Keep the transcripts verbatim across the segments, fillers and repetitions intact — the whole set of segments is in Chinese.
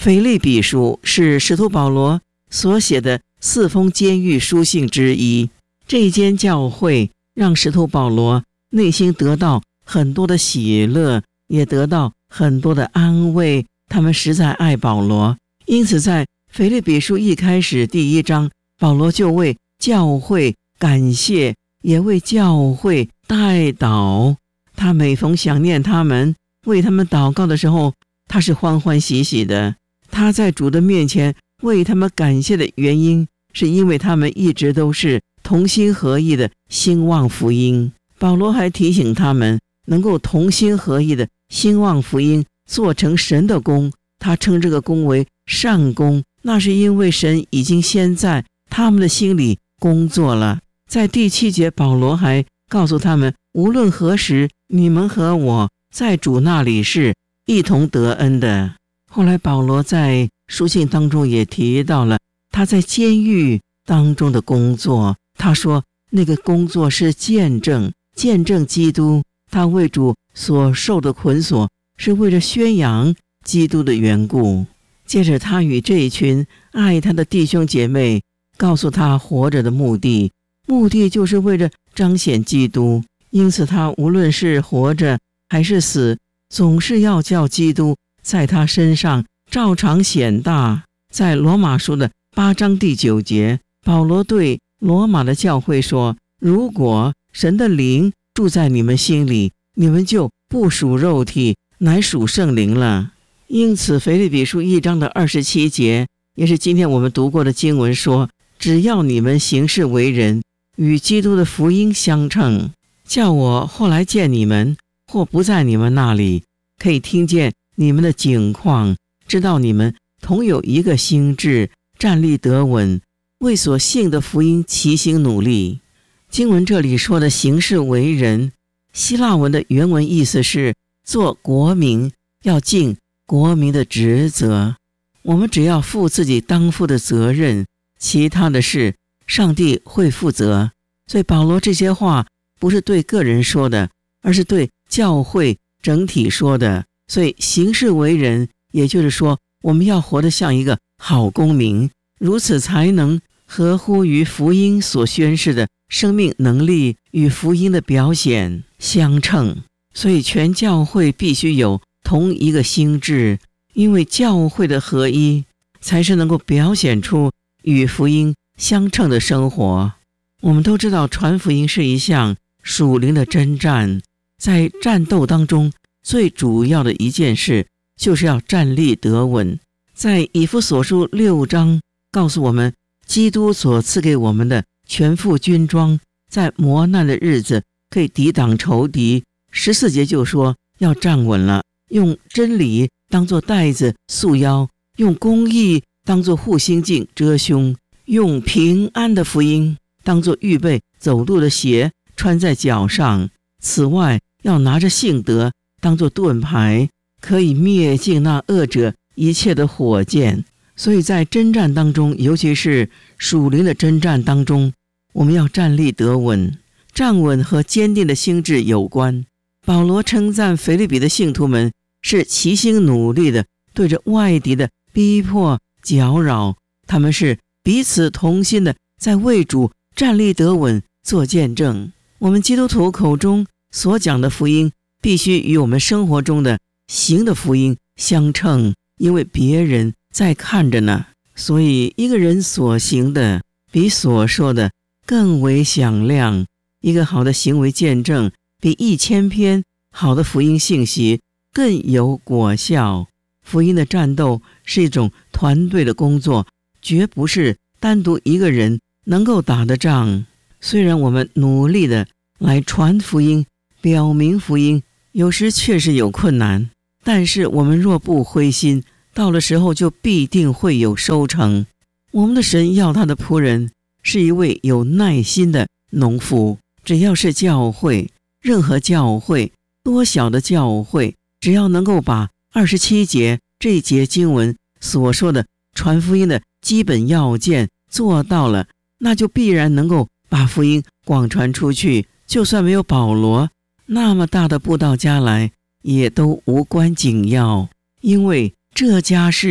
腓立比书是使徒保罗所写的四封监狱书信之一。这一间教会让使徒保罗内心得到很多的喜乐，也得到很多的安慰，他们实在爱保罗。因此在腓立比书一开始第一章，保罗就为教会感谢，也为教会代祷。他每逢想念他们，为他们祷告的时候，他是欢欢喜喜的。他在主的面前为他们感谢的原因，是因为他们一直都是同心合意的兴旺福音。保罗还提醒他们能够同心合意的兴旺福音，做成神的工。他称这个工为善工，那是因为神已经先在他们的心里工作了。在第七节，保罗还告诉他们，无论何时，你们和我在主那里是一同得恩的。后来保罗在书信当中也提到了他在监狱当中的工作。他说那个工作是见证，见证基督。他为主所受的捆锁，是为了宣扬基督的缘故。接着他与这一群爱他的弟兄姐妹告诉他活着的目的，目的就是为了彰显基督。因此他无论是活着还是死，总是要叫基督在他身上照常显大。在罗马书的八章第九节，保罗对罗马的教会说，如果神的灵住在你们心里，你们就不属肉体，乃属圣灵了。因此腓立比书一章的二十七节，也是今天我们读过的经文，说只要你们行事为人与基督的福音相称，叫我后来见你们或不在你们那里，可以听见你们的景况，知道你们同有一个心志，站立得稳，为所信的福音齐心努力。经文这里说的行事为人，希腊文的原文意思是做国民，要尽国民的职责。我们只要负自己当负的责任，其他的事上帝会负责。所以保罗这些话不是对个人说的，而是对教会整体说的。所以行事为人，也就是说我们要活得像一个好公民，如此才能合乎于福音所宣示的生命能力与福音的表现相称。所以全教会必须有同一个心志，因为教会的合一才是能够表现出与福音相称的生活。我们都知道传福音是一项属灵的征战，在战斗当中最主要的一件事就是要站立得稳。在以弗所书六章告诉我们，基督所赐给我们的全副军装，在磨难的日子可以抵挡仇敌。十四节就说要站稳了，用真理当作带子束腰，用公义当作护心镜遮胸，用平安的福音当作预备走路的鞋穿在脚上。此外要拿着信德当作盾牌，可以灭尽那恶者一切的火箭。所以在征战当中，尤其是属灵的征战当中，我们要站立得稳。站稳和坚定的心志有关。保罗称赞腓立比的信徒们是齐心努力的，对着外敌的逼迫搅扰，他们是彼此同心的，在为主站立得稳做见证。我们基督徒口中所讲的福音必须与我们生活中的行的福音相称，因为别人在看着呢。所以一个人所行的比所说的更为响亮，一个好的行为见证比一千篇好的福音信息更有果效。福音的战斗是一种团队的工作，绝不是单独一个人能够打的仗。虽然我们努力的来传福音，表明福音，有时确实有困难，但是我们若不灰心，到了时候就必定会有收成。我们的神要他的仆人是一位有耐心的农夫。只要是教会，任何教会，多小的教会，只要能够把二十七节这一节经文所说的传福音的基本要件做到了，那就必然能够把福音广传出去。就算没有保罗那么大的布道家来，也都无关紧要，因为这家是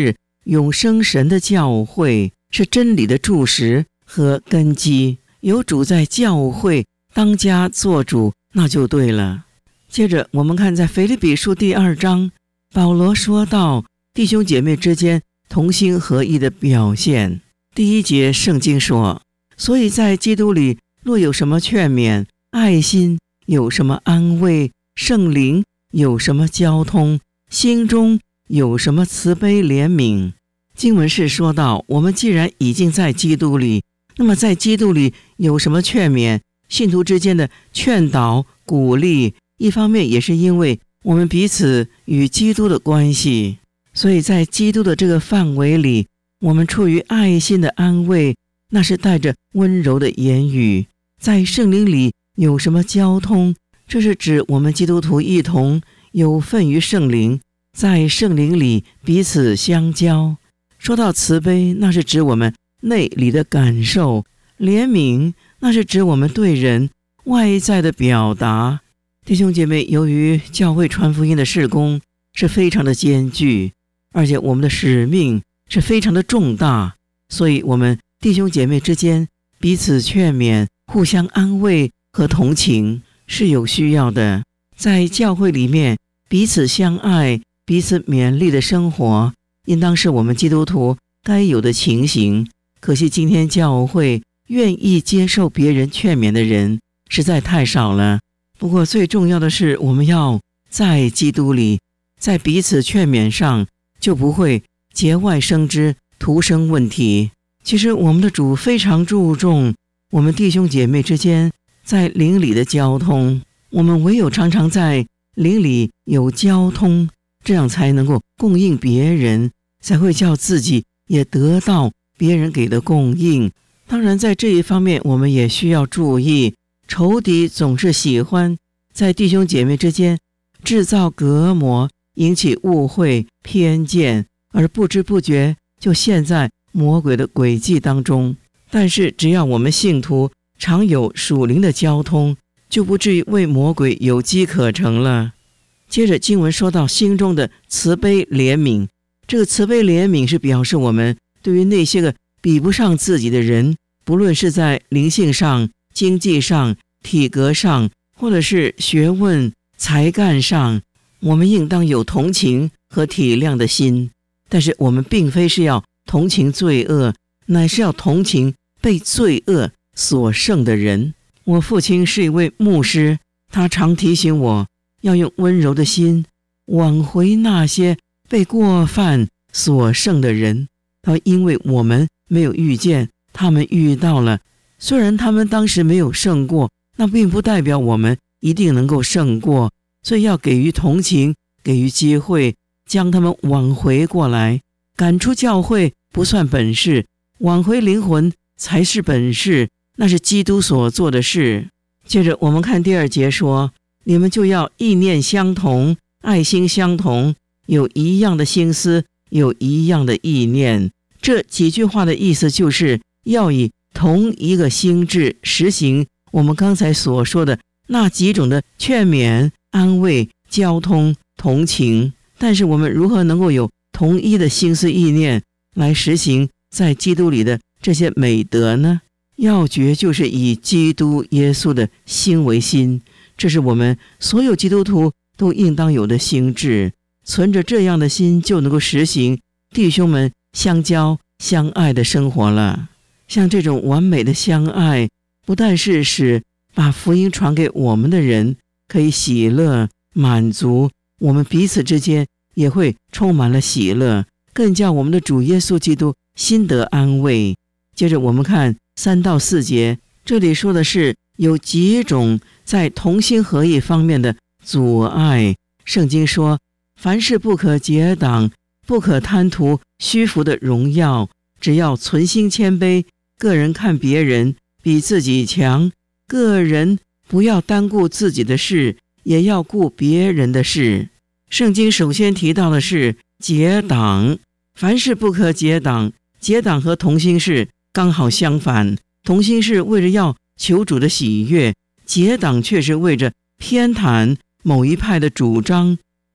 永生神的教会，是真理的柱石和根基。有主在教会当家做主，那就对了。接着我们看在腓立比书第二章，保罗说到弟兄姐妹之间同心合意的表现。第一节圣经说，所以在基督里若有什么劝勉，爱心有什么安慰，圣灵有什么交通，心中有什么慈悲怜悯。经文是说到，我们既然已经在基督里，那么在基督里有什么劝勉，信徒之间的劝导鼓励，一方面也是因为我们彼此与基督的关系，所以在基督的这个范围里，我们出于爱心的安慰，那是带着温柔的言语。在圣灵里有什么交通，这是指我们基督徒一同有份于圣灵，在圣灵里彼此相交。说到慈悲，那是指我们内里的感受；怜悯，那是指我们对人外在的表达。弟兄姐妹，由于教会传福音的事工是非常的艰巨，而且我们的使命是非常的重大，所以我们弟兄姐妹之间彼此劝勉，互相安慰和同情是有需要的。在教会里面彼此相爱，彼此勉励的生活，应当是我们基督徒该有的情形。可惜今天教会愿意接受别人劝勉的人实在太少了。不过最重要的是，我们要在基督里，在彼此劝勉上就不会节外生枝，徒生问题。其实我们的主非常注重我们弟兄姐妹之间在灵里的交通，我们唯有常常在灵里有交通，这样才能够供应别人，才会叫自己也得到别人给的供应。当然在这一方面我们也需要注意，仇敌总是喜欢在弟兄姐妹之间制造隔膜，引起误会偏见，而不知不觉就陷在魔鬼的诡计当中。但是只要我们信徒常有属灵的交通，就不至于为魔鬼有机可乘了。接着经文说到心中的慈悲怜悯，这个慈悲怜悯是表示我们对于那些个比不上自己的人，不论是在灵性上、经济上、体格上，或者是学问才干上，我们应当有同情和体谅的心。但是我们并非是要同情罪恶，乃是要同情被罪恶所胜的人。我父亲是一位牧师，他常提醒我要用温柔的心挽回那些被过犯所胜的人。他因为我们没有遇见，他们遇到了，虽然他们当时没有胜过，那并不代表我们一定能够胜过，所以要给予同情，给予机会，将他们挽回过来。赶出教会不算本事，挽回灵魂才是本事，那是基督所做的事。接着我们看第二节说，你们就要意念相同，爱心相同，有一样的心思，有一样的意念。这几句话的意思就是要以同一个心志实行我们刚才所说的那几种的劝勉、安慰、交通、同情。但是我们如何能够有同一的心思意念来实行在基督里的这些美德呢？要诀就是以基督耶稣的心为心，这是我们所有基督徒都应当有的心志。存着这样的心，就能够实行弟兄们相交相爱的生活了。像这种完美的相爱，不但是使把福音传给我们的人可以喜乐满足，我们彼此之间也会充满了喜乐，更叫我们的主耶稣基督心得安慰。接着我们看三到四节，这里说的是有几种在同心合意方面的阻碍。圣经说，凡事不可结党，不可贪图虚浮的荣耀，只要存心谦卑，个人看别人比自己强，个人不要单顾自己的事，也要顾别人的事。圣经首先提到的是结党，凡事不可结党。结党和同心事刚好相反，同心是为着要求主的喜悦，结党却是为着偏袒某一派的主张。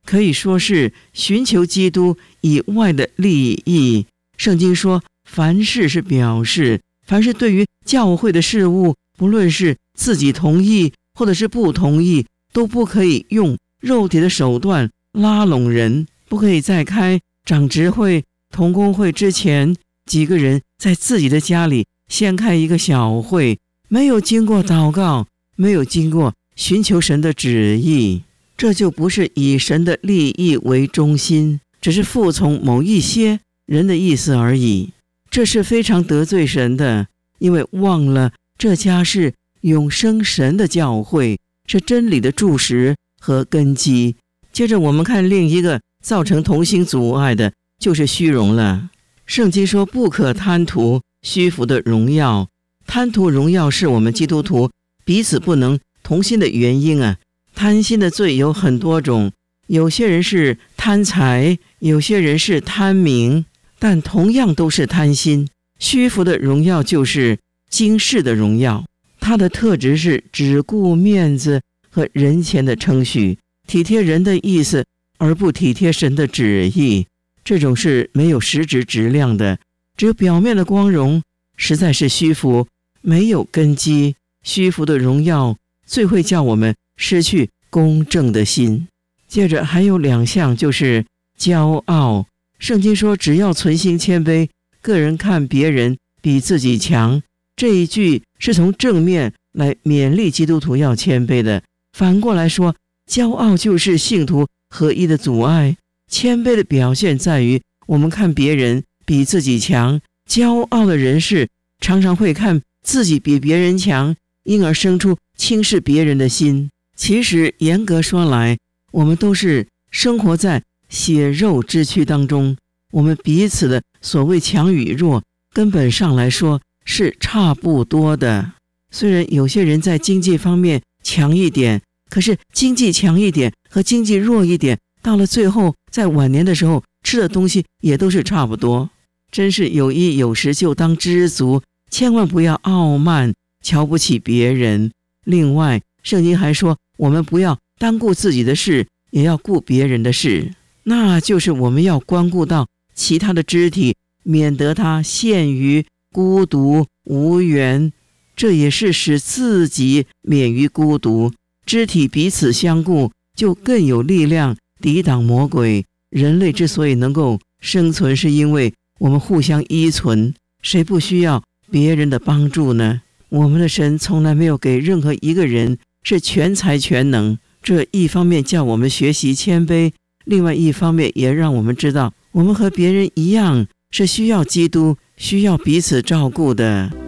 可以说是寻求基督以外的利益。圣经说，凡事是表示，凡是对于教会的事物，不论是自己同意或者是不同意，都不可以用肉体的手段拉拢人。不可以在开长执会、同工会之前，几个人在自己的家里先开一个小会，没有经过祷告，没有经过寻求神的旨意，这就不是以神的利益为中心，只是服从某一些人的意思而已。这是非常得罪神的，因为忘了这家是永生神的教会，是真理的柱石和根基。接着我们看另一个造成同心阻碍的，就是虚荣了。圣经说，不可贪图虚浮的荣耀。贪图荣耀是我们基督徒彼此不能同心的原因啊。贪心的罪有很多种，有些人是贪财，有些人是贪名，但同样都是贪心。虚浮的荣耀就是今世的荣耀，它的特质是只顾面子和人前的称许，体贴人的意思而不体贴神的旨意。这种是没有实质质量的，只有表面的光荣，实在是虚浮，没有根基。虚浮的荣耀最会叫我们失去公正的心。接着还有两项，就是骄傲。圣经说，只要存心谦卑，个人看别人比自己强。这一句是从正面来勉励基督徒要谦卑的。反过来说，骄傲就是信徒合一的阻碍。谦卑的表现在于我们看别人比自己强，骄傲的人士常常会看自己比别人强，因而生出轻视别人的心。其实严格说来，我们都是生活在血肉之躯当中，我们彼此的所谓强与弱，根本上来说是差不多的。虽然有些人在经济方面强一点，可是经济强一点和经济弱一点，到了最后在晚年的时候吃的东西也都是差不多。真是有衣有食就当知足，千万不要傲慢瞧不起别人。另外圣经还说，我们不要单顾自己的事，也要顾别人的事，那就是我们要关顾到其他的肢体，免得他陷于孤独无缘，这也是使自己免于孤独。肢体彼此相顾，就更有力量抵挡魔鬼。人类之所以能够生存，是因为我们互相依存，谁不需要别人的帮助呢？我们的神从来没有给任何一个人是全才全能，这一方面叫我们学习谦卑，另外一方面也让我们知道，我们和别人一样是需要基督，需要彼此照顾的。